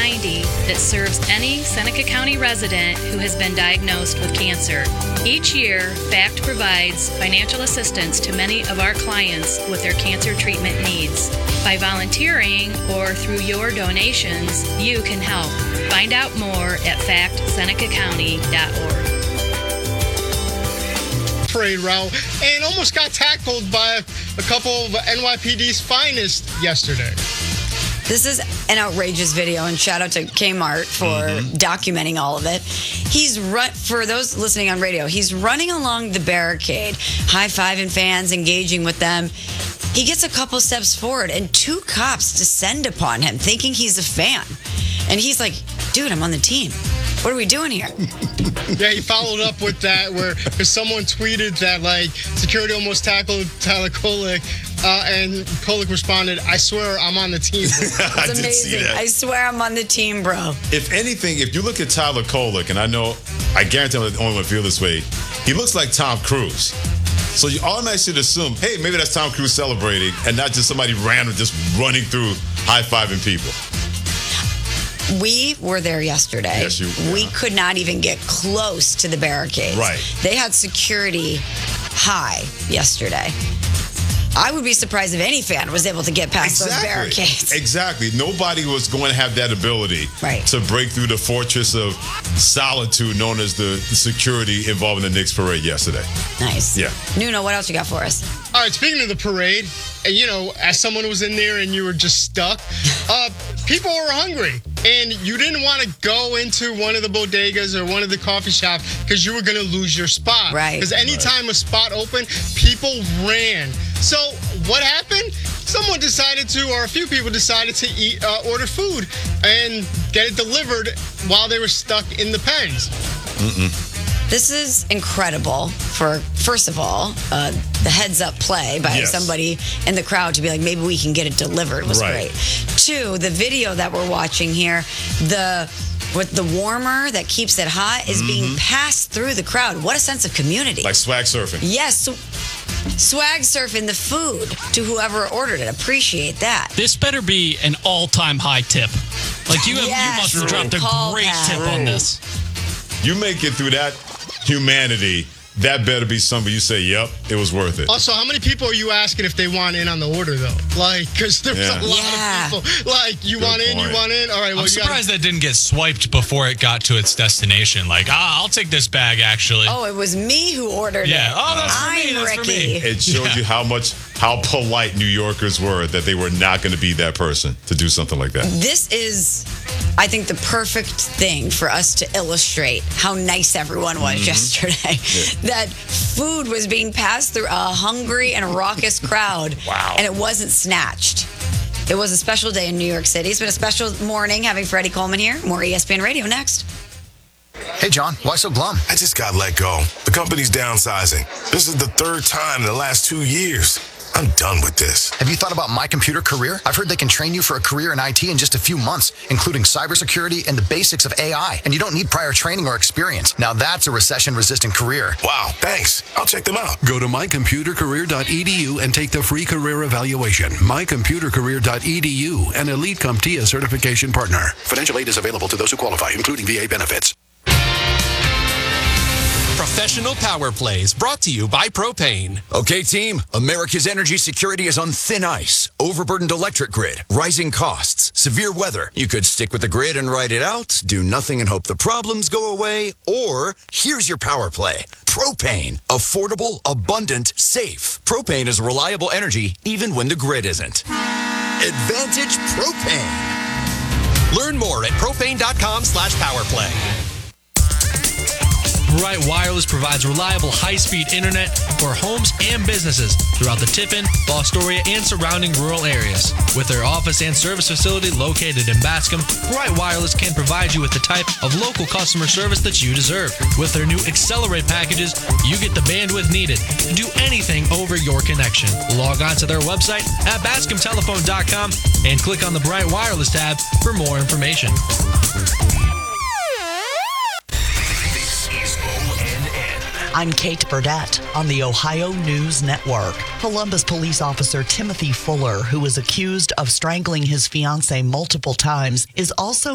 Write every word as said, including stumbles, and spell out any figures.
ninety that serves any Seneca County resident who has been diagnosed with cancer. Each year, FACT provides financial assistance to many of our clients with their cancer treatment needs. By volunteering or through your donations, you can help. Find out more at fact seneca county dot org. Parade route and almost got tackled by a couple of N Y P D's finest yesterday. This is an outrageous video, and shout out to Kmart for mm-hmm. documenting all of it. He's run for those listening on radio. He's running along the barricade, high-fiving fans, engaging with them. He gets a couple steps forward, and two cops descend upon him, thinking he's a fan. And he's like, "Dude, I'm on the team. What are we doing here?" Yeah, he followed up with that where because someone tweeted that, like, security almost tackled Tyler Kolek, uh, and Kolek responded, "I swear I'm on the team." It's amazing. I swear I'm on the team, bro. If anything, if you look at Tyler Kolek, and I know, I guarantee I'm the only one to feel this way, he looks like Tom Cruise. So you automatically should assume, hey, maybe that's Tom Cruise celebrating and not just somebody random just running through high-fiving people. We were there yesterday. Yes, you, yeah. We could not even get close to the barricades. Right. They had security high yesterday. I would be surprised if any fan was able to get past exactly. those barricades. Exactly. Nobody was going to have that ability right. to break through the fortress of solitude known as the security involved in the Knicks parade yesterday. Nice. Yeah. Nuno, what else you got for us? All right, speaking of the parade, and you know, as someone who was in there and you were just stuck, uh, people were hungry. And you didn't want to go into one of the bodegas or one of the coffee shops because you were going to lose your spot. Right. Because anytime right. a spot opened, people ran. So what happened? Someone decided to, or a few people decided to eat, uh, order food and get it delivered while they were stuck in the pens. Mm-mm. This is incredible for, first of all, uh, the heads-up play by yes. somebody in the crowd to be like, maybe we can get it delivered was right. great. Two, the video that we're watching here, the with the warmer that keeps it hot is mm-hmm. being passed through the crowd. What a sense of community. Like swag surfing. Yes. So, swag surfing the food to whoever ordered it. Appreciate that. This better be an all-time high tip. Like, you have, yes, you must have dropped a Call great that. tip on this. You make it through that humanity, that better be somebody you say, yep, it was worth it. Also, how many people are you asking if they want in on the order, though? Like, because there's Yeah. a lot Yeah. of people. Like, you Good want in, point. you want in? All right, well, I'm you surprised gotta... that didn't get swiped before it got to its destination. Like, ah, I'll take this bag, actually. Oh, it was me who ordered yeah. it. Oh, that's for I'm me. That's Ricky. for me. It shows Yeah. you how much, how polite New Yorkers were that they were not going to be that person to do something like that. This is, I think, the perfect thing for us to illustrate how nice everyone was Mm-hmm. yesterday. Yeah. That food was being passed through a hungry and raucous crowd. Wow. And it wasn't snatched. It was a special day in New York City. It's been a special morning having Freddie Coleman here. More E S P N Radio next. Hey, John, why so glum? I just got let go. The company's downsizing. This is the third time in the last two years. I'm done with this. Have you thought about My Computer Career? I've heard they can train you for a career in I T in just a few months, including cybersecurity and the basics of A I. And you don't need prior training or experience. Now that's a recession-resistant career. Wow, thanks. I'll check them out. Go to my computer career dot e d u and take the free career evaluation. my computer career dot e d u, an Elite CompTIA certification partner. Financial aid is available to those who qualify, including V A benefits. Professional Power Plays, brought to you by Propane. Okay, team, America's energy security is on thin ice. Overburdened electric grid, rising costs, severe weather. You could stick with the grid and ride it out, do nothing and hope the problems go away, or here's your power play. Propane. Affordable, abundant, safe. Propane is reliable energy even when the grid isn't. Advantage Propane. Learn more at propane.com slash powerplay. Bright Wireless provides reliable high-speed internet for homes and businesses throughout the Tiffin, Fostoria, and surrounding rural areas. With their office and service facility located in Bascom, Bright Wireless can provide you with the type of local customer service that you deserve. With their new Accelerate packages, you get the bandwidth needed to do anything over your connection. Log on to their website at bascom telephone dot com and click on the Bright Wireless tab for more information. I'm Kate Burdett on the Ohio News Network. Columbus police officer Timothy Fuller, who is accused of strangling his fiancée multiple times, is also